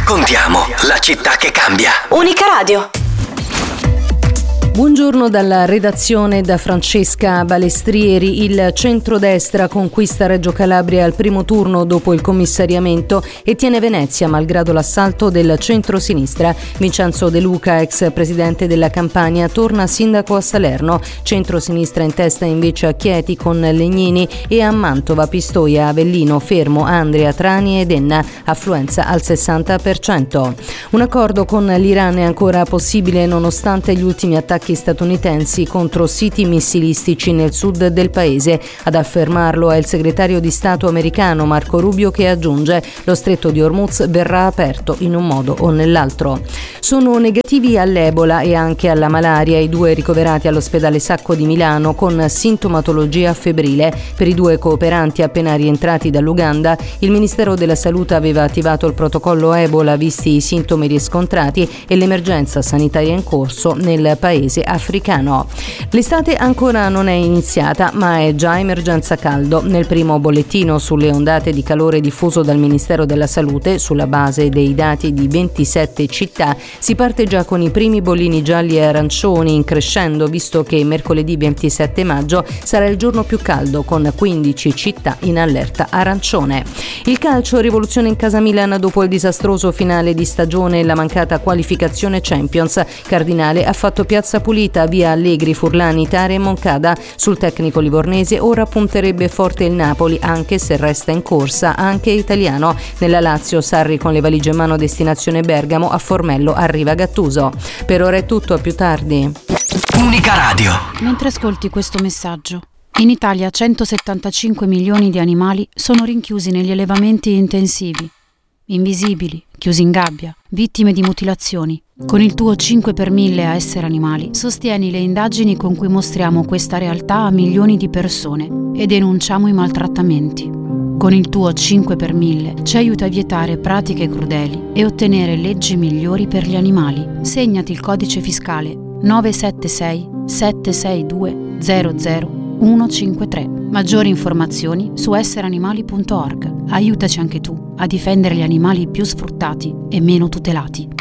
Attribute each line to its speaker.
Speaker 1: raccontiamo la città che cambia.
Speaker 2: Unica Radio.
Speaker 3: Buongiorno dalla redazione da Francesca Balestrieri. Il centrodestra conquista Reggio Calabria al primo turno dopo il commissariamento e tiene Venezia malgrado l'assalto del centro-sinistra. Vincenzo De Luca, ex presidente della Campania, torna sindaco a Salerno. Centro-sinistra in testa invece a Chieti con Legnini e a Mantova, Pistoia, Avellino, Fermo, Andria, Trani ed Enna. Affluenza al 60%. Un accordo con l'Iran è ancora possibile nonostante gli ultimi attacchi statunitensi contro siti missilistici nel sud del paese. Ad affermarlo è il segretario di Stato americano Marco Rubio, che aggiunge: lo stretto di Hormuz verrà aperto in un modo o nell'altro. Sono negativi all'Ebola e anche alla malaria i 2 ricoverati all'ospedale Sacco di Milano con sintomatologia febbrile. Per i 2 cooperanti appena rientrati dall'Uganda, il Ministero della Salute aveva attivato il protocollo Ebola visti i sintomi riscontrati e l'emergenza sanitaria in corso nel paese africano. L'estate ancora non è iniziata, ma è già emergenza caldo. Nel primo bollettino sulle ondate di calore diffuso dal Ministero della Salute, sulla base dei dati di 27 città, si parte già con i primi bollini gialli e arancioni in crescendo, visto che mercoledì 27 maggio sarà il giorno più caldo, con 15 città in allerta arancione. Il calcio, rivoluzione in casa Milan dopo il disastroso finale di stagione e la mancata qualificazione Champions. Cardinale ha fatto piazza pulita, via Allegri, Furlani, Tare e Moncada. Sul tecnico livornese ora punterebbe forte il Napoli, anche se resta in corsa anche italiano. Nella Lazio, Sarri con le valigie in mano destinazione Bergamo, a Formello arriva Gattuso. Per ora è tutto, a più tardi.
Speaker 1: Unica Radio.
Speaker 4: Mentre ascolti questo messaggio, in Italia 175 milioni di animali sono rinchiusi negli allevamenti intensivi, invisibili, chiusi in gabbia, vittime di mutilazioni. Con il tuo 5 per 1000 a Essere Animali sostieni le indagini con cui mostriamo questa realtà a milioni di persone e denunciamo i maltrattamenti. Con il tuo 5 per 1000 ci aiuta a vietare pratiche crudeli e ottenere leggi migliori per gli animali. Segnati il codice fiscale 976 762 00153. Maggiori informazioni su essereanimali.org. Aiutaci anche tu a difendere gli animali più sfruttati e meno tutelati.